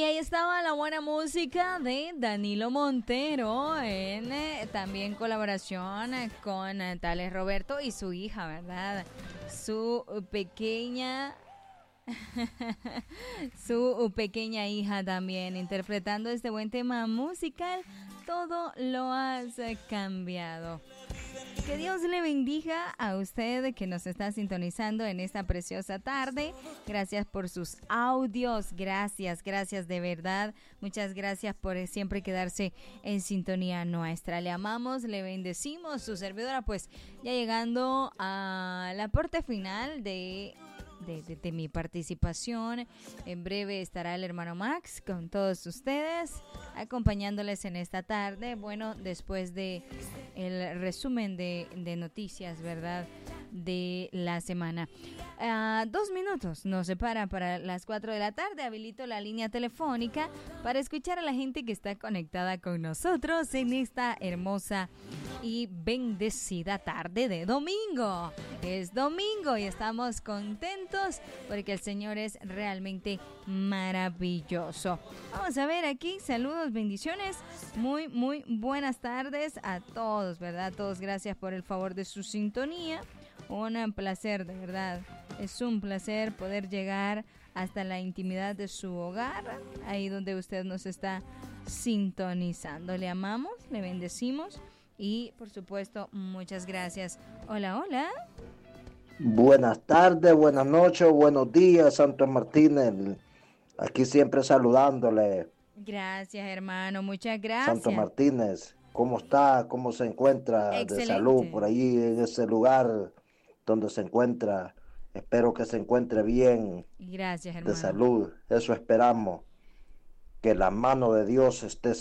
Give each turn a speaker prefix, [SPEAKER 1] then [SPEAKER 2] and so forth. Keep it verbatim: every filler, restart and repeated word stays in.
[SPEAKER 1] Y ahí estaba la buena música de Danilo Montero, en eh, también colaboración eh, con eh, Tales Roberto y su hija, ¿verdad? Su pequeña, su pequeña hija también, interpretando este buen tema musical, Todo lo has eh, cambiado. Que Dios le bendiga a usted que nos está sintonizando en esta preciosa tarde. Gracias por sus audios, gracias, gracias de verdad. Muchas gracias por siempre quedarse en sintonía nuestra. Le amamos, le bendecimos. Su servidora, pues ya llegando a la parte final de... De, de, de mi participación. En breve estará el hermano Max con todos ustedes, acompañándoles en esta tarde. Bueno, después de el resumen de, de noticias, ¿verdad?, de la semana. Uh, dos minutos nos separan para las cuatro de la tarde. Habilito la línea telefónica para escuchar a la gente que está conectada con nosotros en esta hermosa y bendecida tarde de domingo. Es domingo y estamos contentos porque el Señor es realmente maravilloso. Vamos a ver aquí, saludos, bendiciones, muy, muy buenas tardes a todos, ¿verdad? Todos gracias por el favor de su sintonía. Un placer, de verdad. Es un placer poder llegar hasta la intimidad de su hogar, ahí donde usted nos está sintonizando. Le amamos, le bendecimos y, por supuesto, muchas gracias. Hola, hola.
[SPEAKER 2] Buenas tardes, buenas noches, buenos días, Santos Martínez. Aquí siempre saludándole.
[SPEAKER 1] Gracias, hermano, muchas gracias.
[SPEAKER 2] Santos Martínez, ¿cómo está? ¿Cómo se encuentra?
[SPEAKER 1] Excelente.
[SPEAKER 2] De salud por allí en ese lugar donde se encuentra? Espero que se encuentre bien.
[SPEAKER 1] Gracias, hermano.
[SPEAKER 2] De salud, eso esperamos. Que la mano de Dios esté